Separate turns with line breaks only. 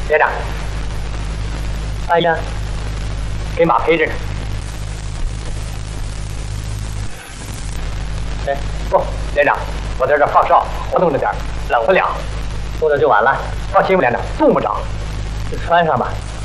连长，
哎呀，
给马陪着呢。
哎，
不，连长，我在这放哨，活动着点，冷不了。
冻着就完了。
放心吧，连长，冻不着。
就穿上吧。